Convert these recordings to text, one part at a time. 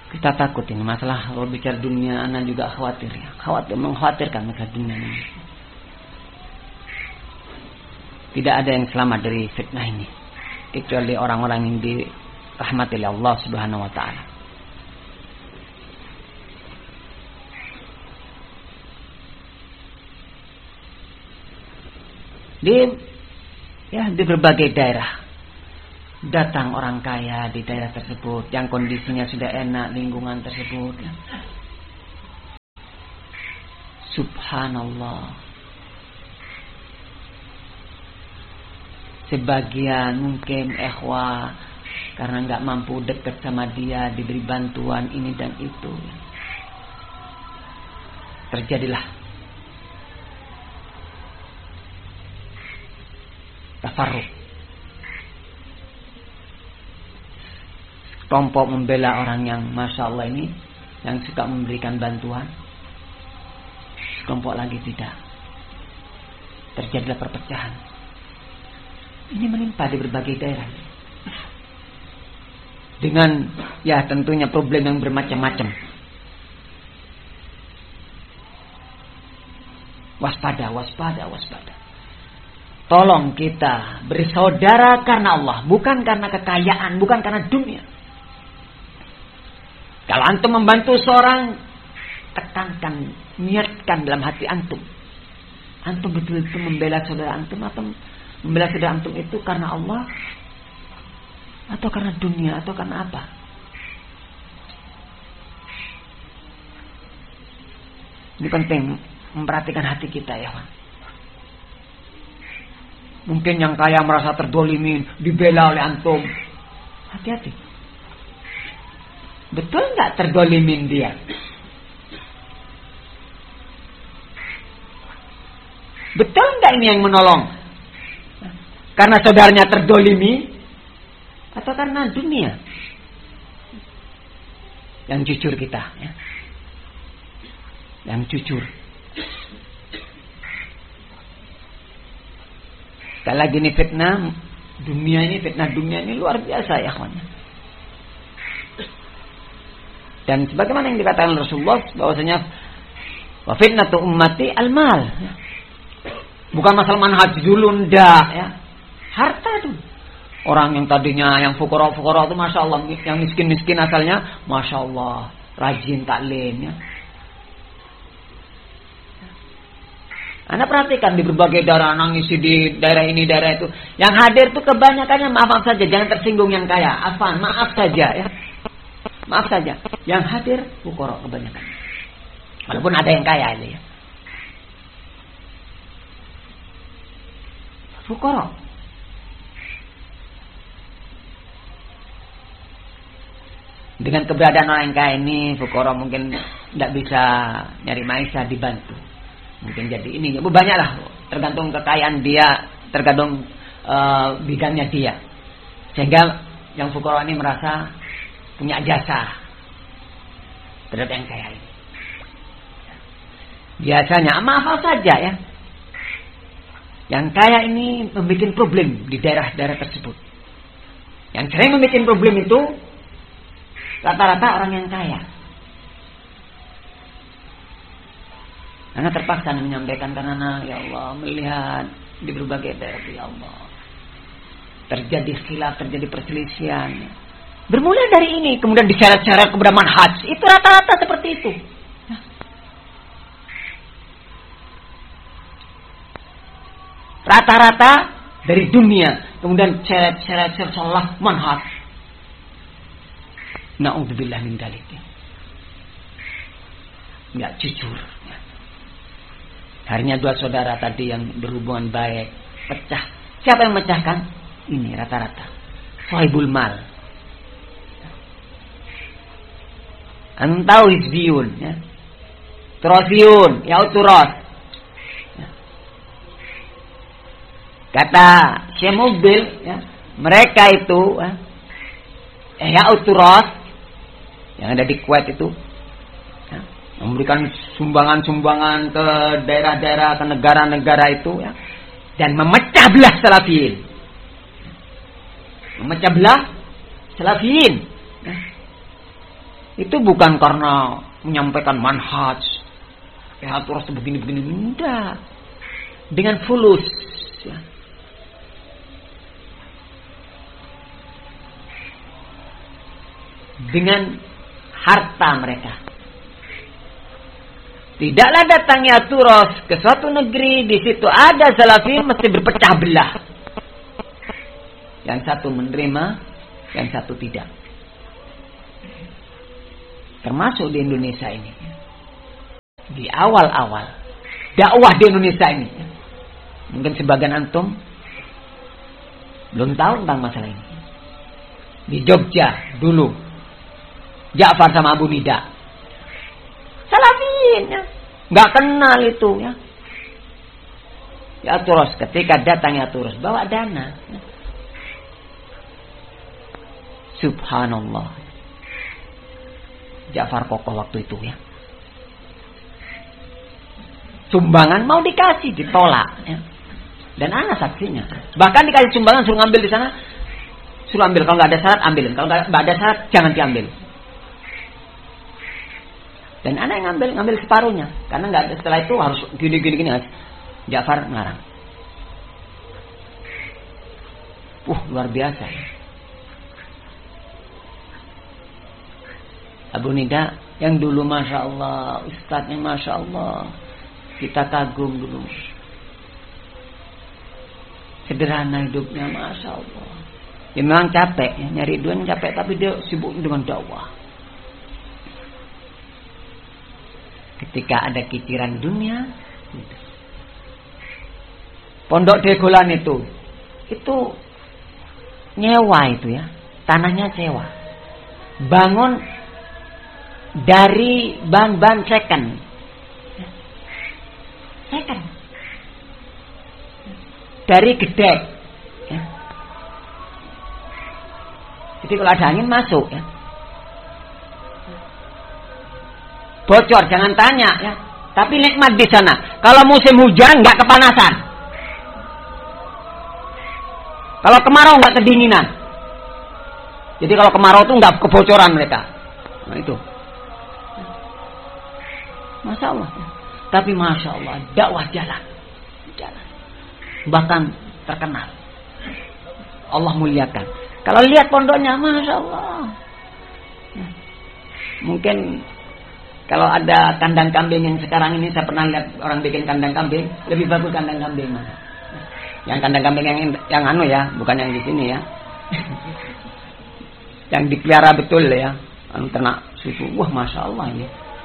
Kita takut ini masalah kalau bicara dunia, anak juga khawatir ya. Mengkhawatirkan masalah dunia ini. Tidak ada yang selamat dari fitnah ini kecuali orang-orang yang dirahmati oleh Allah Subhanahu wa taala. Di berbagai daerah datang orang kaya di daerah tersebut yang kondisinya sudah enak, lingkungan tersebut. Subhanallah. Sebagian mungkin ikhwah karena nggak mampu dekat sama dia, diberi bantuan ini dan itu, terjadilah tafarruq. Kelompok membela orang yang masya Allah ini, yang suka memberikan bantuan. Kelompok lagi tidak. Terjadilah perpecahan. Ini menimpa di berbagai daerah. Dengan ya tentunya problem yang bermacam-macam. Waspada. Tolong kita bersaudara karena Allah, bukan karena kekayaan, bukan karena dunia. Kalau antum membantu seorang, tekankan, niatkan dalam hati antum. Antum betul-betul membela saudara antum, atau membela saudara antum itu karena Allah, atau karena dunia, atau karena apa? Ini penting memperhatikan hati kita ya, Wan. Mungkin yang kaya merasa terdolimin, dibela oleh antum. Hati-hati. Betul nggak terdolimin dia? Betul nggak ini yang menolong? Karena saudaranya terdolimi, atau karena dunia? Yang jujur kita, ya. Yang jujur. Sekali lagi ini fitnah dunia ini luar biasa ya kawan. Dan sebagaimana yang dikatakan Rasulullah bahwasanya wa fitnatu ummati al-mal. Bukan masalah manhaj dulu ndak ya. Harta itu. Orang yang tadinya yang fuqara itu masya Allah, yang miskin asalnya masya Allah rajin taklim ya. Anda perhatikan di berbagai daerah, nangisi di daerah ini, daerah itu. Yang hadir itu kebanyakannya maaf saja, jangan tersinggung yang kaya. Afan, maaf saja ya. Maaf saja. Yang hadir fuqara kebanyakan. Walaupun ada yang kaya ini ya. Fuqara. Dengan keberadaan orang yang kaya ini, fuqara mungkin tidak bisa nyari maisha, dibantu. Mungkin jadi ini, banyaklah tergantung kekayaan dia, tergantung bidangnya dia. Sehingga yang fuqara ini merasa punya jasa terhadap yang kaya ini. Biasanya maaf saja ya, yang kaya ini membuat problem di daerah-daerah tersebut. Yang sering membuat problem itu rata-rata orang yang kaya. Anak terpaksa menyampaikan karena ya Allah melihat di berbagai daerah ya Allah terjadi khilaf, terjadi perselisihan. Bermula dari ini kemudian diseret-seret kepada manhaj. Itu rata-rata seperti itu. Rata-rata dari dunia kemudian seret-seret salah manhaj. Na'udzubillah min dzalik. Enggak jujur. Akhirnya dua saudara tadi yang berhubungan baik pecah. Siapa yang memecahkan? Ini rata-rata sahibul mal. Anda tahu hizbiyun ya. Turasiyun, yauturas. Ya. Kata Syekh Mubil ya, mereka itu yauturas yang ada di Kuwait itu memberikan sumbangan-sumbangan ke daerah-daerah, ke negara-negara itu ya, dan memecah belah salafiyin. Memecah belah salafiyin. Ya. Itu bukan karena menyampaikan manhaj. Terus begini-begini. Tidak. Dengan fulus. Ya. Dengan harta mereka. Tidaklah datangnya turos ke suatu negeri, di situ ada salafi mesti berpecah belah. Yang satu menerima, yang satu tidak. Termasuk di Indonesia ini. Di awal-awal dakwah di Indonesia ini. Mungkin sebagian antum belum tahu tentang masalah ini. Di Jogja dulu Ja'far sama Abu Nida salafiyin ya. Gak kenal itu ya. Ya terus ketika datang ya terus bawa dana ya. Subhanallah. Ja'far kokoh waktu itu ya. Sumbangan mau dikasih ditolak ya. Dan anak saksinya. Bahkan dikasih sumbangan suruh ngambil di sana, suruh ambil. Kalau nggak ada syarat ambilin. Kalau nggak ada syarat jangan diambil. Dan anak yang ngambil separuhnya. Karena nggak ada, setelah itu harus gini. Ja'far ngarang. Luar biasa. Abu Nida yang dulu Masya Allah, ustadznya Masya Allah, kita kagum dulu. Sederhana hidupnya Masya Allah. Ya memang capek ya, nyari duit capek, tapi dia sibuk dengan dakwah. Ketika ada kiciran dunia, Pondok Degolan itu nyewa itu ya, tanahnya sewa, bangun dari bahan-bahan second, dari gedek, ya. Jadi kalau ada angin masuk ya. Bocor jangan tanya ya. Tapi nikmat di sana. Kalau musim hujan nggak kepanasan. Kalau kemarau nggak kedinginan. Jadi kalau kemarau tuh nggak kebocoran mereka. Nah itu. Masya Allah. Tapi Masya Allah dakwah jalan. Bahkan terkenal. Allah muliakan. Kalau lihat pondoknya Masya Allah. Mungkin kalau ada kandang kambing yang sekarang ini, saya pernah lihat orang bikin kandang kambing, lebih bagus kandang kambing mana? Yang kandang kambing yang anu ya, bukan yang di sini ya. Yang dipelihara betul ya, anu ternak susu. Wah, Masya Allah ini.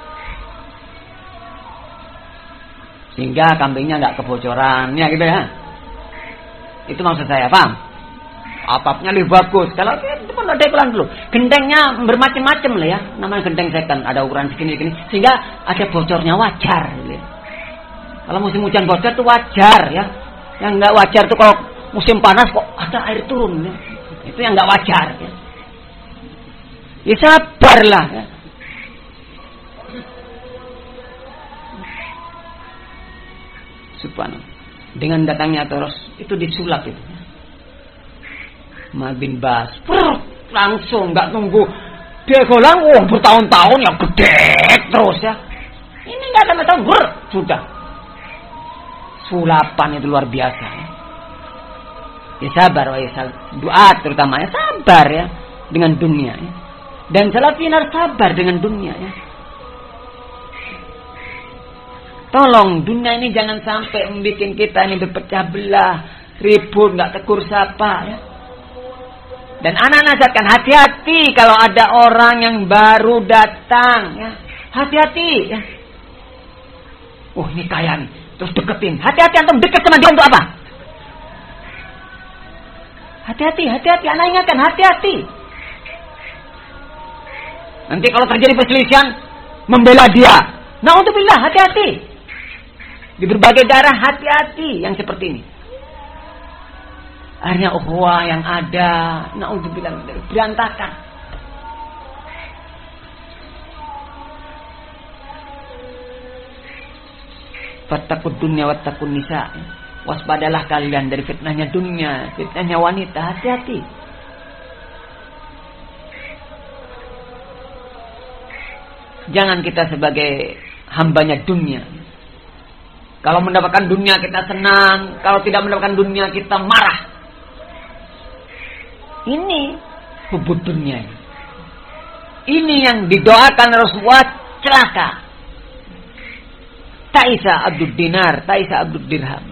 Sehingga kambingnya nggak kebocoran, ya gitu ya. Itu maksud saya, paham? Atapnya lebih bagus. Kalau itu pun ada iklan dulu. Gentengnya bermacam-macam lah ya. Namanya genteng second. Ada ukuran segini-gini. Sehingga ada bocornya wajar. Ya. Kalau musim hujan bocor itu wajar ya. Yang nggak wajar itu kalau musim panas kok ada air turun. Ya. Itu yang nggak wajar. Ya, ya sabarlah. Ya. Subhanallah. Dengan datangnya terus itu disulap itu. Mal bin Bas langsung nggak nunggu Degolan bertahun-tahun ya gede terus ya. Ini nggak ada tahun sudah sulapan itu luar biasa ya. Ya sabar ya doa terutama ya sabar ya dengan dunia ya. Dan salafin harus sabar dengan dunia ya. Tolong dunia ini jangan sampai membuat kita ini berpecah belah, ribut, nggak tegur sapa ya. Dan anak nasihatkan hati-hati kalau ada orang yang baru datang ya. Hati-hati ya. Oh ini kaya nih. Terus deketin. Hati-hati antum deket sama dia untuk apa? Hati-hati. Anak ingatkan hati-hati. Nanti kalau terjadi perselisihan membela dia. Na'udzubillah, hati-hati. Di berbagai daerah hati-hati yang seperti ini. Akhirnya ukhuwah yang ada na'udzubillah berantakan. Fattaqud dunya wattaqun nisa. Waspadalah kalian dari fitnahnya dunia, fitnahnya wanita, hati-hati. Jangan kita sebagai hambanya dunia. Kalau mendapatkan dunia kita senang, kalau tidak mendapatkan dunia kita marah. Ini hubud dunia. Ini yang didoakan Rasulullah celaka. Ta'isa abdud dinar, ta'isa abdud dirham.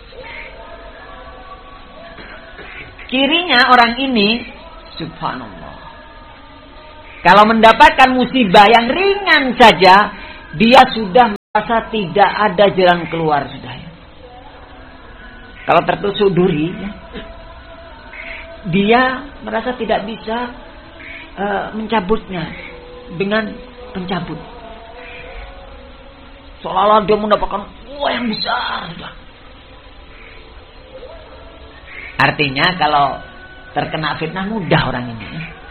Cirinya orang ini, subhanallah, kalau mendapatkan musibah yang ringan saja, dia sudah merasa tidak ada jalan keluar sudah. Kalau tertusuk duri, ya, dia merasa tidak bisa mencabutnya dengan pencabut. Seolah-olah dia mendapatkan uang yang besar sudah. Artinya kalau terkena fitnah mudah orang ini.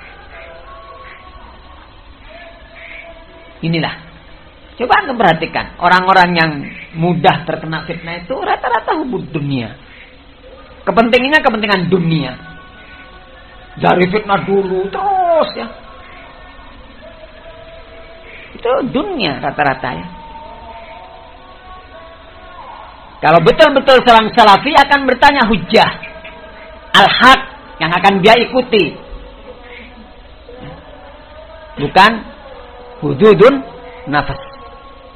Inilah. Coba Anda perhatikan. Orang-orang yang mudah terkena fitnah itu rata-rata hubud dunia. Kepentingannya kepentingan dunia. Dari fitnah dulu terus ya. Itu dunia rata-rata ya. Kalau betul-betul seorang salafi akan bertanya hujjah. Al-haq yang akan dia ikuti. Bukan hududun nafas.